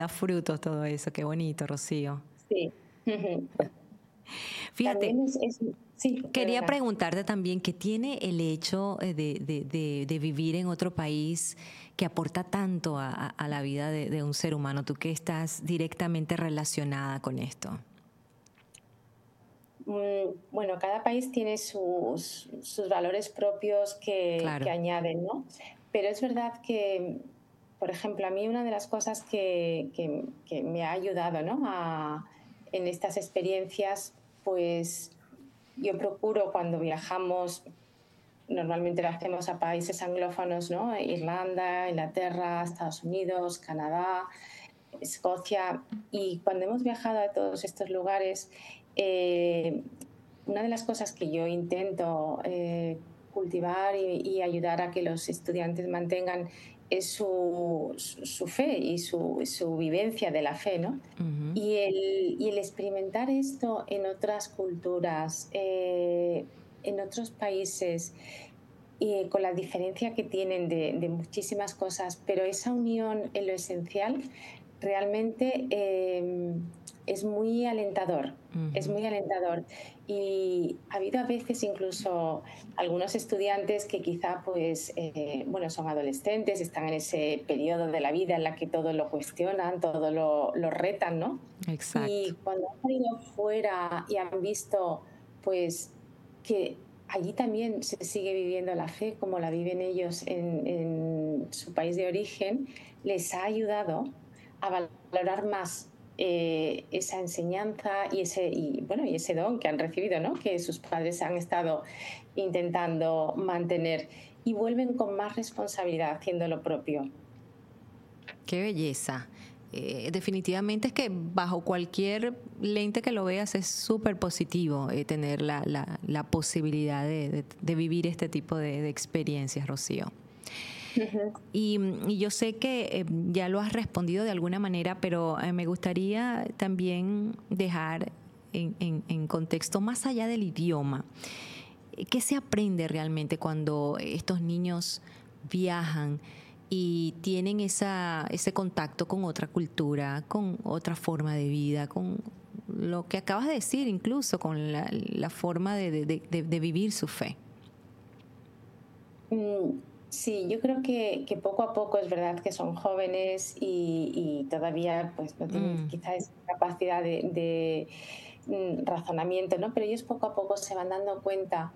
da frutos todo eso. Qué bonito, Rocío. Sí. Ujú. Fíjate, También sí, quería perdona. preguntarte también qué tiene el hecho de vivir en otro país que aporta tanto a la vida de un ser humano, tú que estás directamente relacionada con esto. Bueno, cada país tiene sus valores propios que Claro. añaden, ¿no? Pero es verdad que, por ejemplo, a mí una de las cosas que me ha ayudado, ¿no? En estas experiencias, pues yo procuro cuando viajamos, normalmente lo hacemos a países anglófonos, ¿no? Irlanda, Inglaterra, Estados Unidos, Canadá, Escocia, y cuando hemos viajado a todos estos lugares, eh, una de las cosas que yo intento cultivar y ayudar a que los estudiantes mantengan es su fe y su vivencia de la fe, ¿no? Ujú. Y el experimentar esto en otras culturas, en otros países, y con la diferencia que tienen de muchísimas cosas, pero esa unión en lo esencial realmente es muy alentador. Es Ujú. muy alentador. Y ha habido a veces incluso algunos estudiantes que quizá, pues, bueno, son adolescentes, están en ese periodo de la vida en la que todo lo cuestionan, todo lo retan, ¿no? Exacto. Y cuando han salido fuera y han visto, pues, que allí también se sigue viviendo la fe como la viven ellos en su país de origen, les ha ayudado a valorar más esa enseñanza y ese don que han recibido, ¿no? Que sus padres han estado intentando mantener y vuelven con más responsabilidad haciendo lo propio. Qué belleza. Definitivamente es que bajo cualquier lente que lo veas es súper positivo tener la posibilidad de vivir este tipo de experiencias, Rocío. Ujú. Y yo sé que ya lo has respondido de alguna manera, pero me gustaría también dejar en contexto más allá del idioma. ¿Qué se aprende realmente cuando estos niños viajan y tienen ese contacto con otra cultura, con otra forma de vida, con lo que acabas de decir, incluso con la forma de vivir su fe? Sí, yo creo que poco a poco es verdad que son jóvenes y todavía pues no tienen Mm, quizá esa capacidad de razonamiento, ¿no? Pero ellos poco a poco se van dando cuenta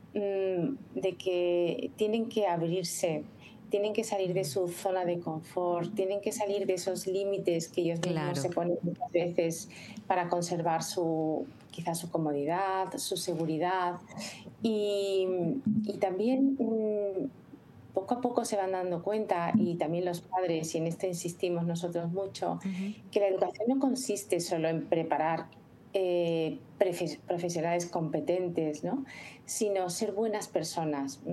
de que tienen que abrirse, tienen que salir de su zona de confort, tienen que salir de esos límites que ellos mismos claro. se ponen muchas veces para conservar quizá su comodidad, su seguridad. Y, y también poco a poco se van dando cuenta, y también los padres, y en esto insistimos nosotros mucho, Ujú. que la educación no consiste solo en preparar profesionales competentes, ¿no? Sino ser buenas personas.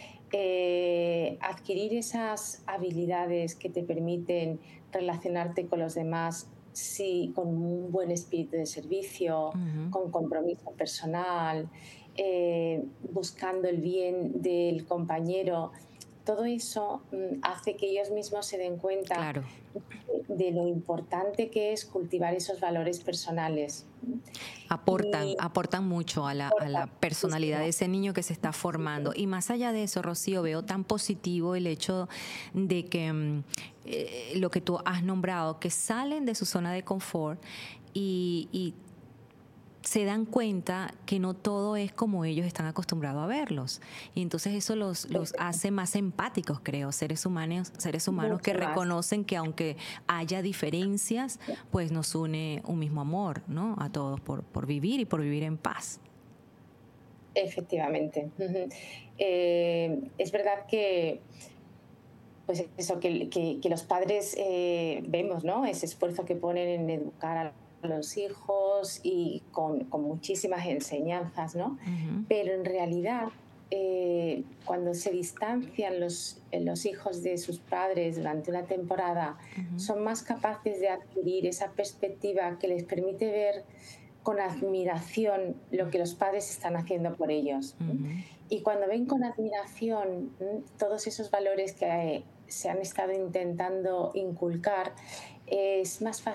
Adquirir esas habilidades que te permiten relacionarte con los demás, sí, con un buen espíritu de servicio, Ujú. con compromiso personal, buscando el bien del compañero. Todo eso hace que ellos mismos se den cuenta Claro. de lo importante que es cultivar esos valores personales. Y Aportan mucho a importa la personalidad de muchísimo. ese niño que se está formando. Y más allá de eso, Rocío, veo tan positivo el hecho de que lo que tú has nombrado, que salen de su zona de confort y se dan cuenta que no todo es como ellos están acostumbrados a verlos. Y entonces eso los hace más empáticos, creo, seres humanos que Mucho más, reconocen que aunque haya diferencias, pues nos une un mismo amor, ¿no? A todos por vivir y por vivir en paz. efectivamente. Ujú. Es verdad que, pues eso, que los padres vemos, ¿no? Ese esfuerzo que ponen en educar a los hijos y con muchísimas enseñanzas, ¿no? Ujú. Pero en realidad, cuando se distancian los hijos de sus padres durante una temporada, Ujú. son más capaces de adquirir esa perspectiva que les permite ver con admiración lo que los padres están haciendo por ellos. Ujú. Y cuando ven con admiración todos esos valores que se han estado intentando inculcar, es más